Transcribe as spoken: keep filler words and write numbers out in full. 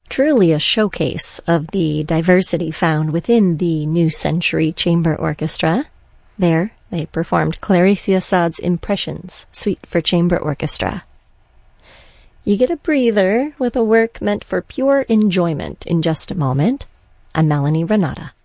Truly a showcase of the diversity found within the New Century Chamber Orchestra. There, they performed Clarice Assad's Impressions, Suite for Chamber Orchestra. You get a breather with a work meant for pure enjoyment in just a moment. I'm Melanie Renata.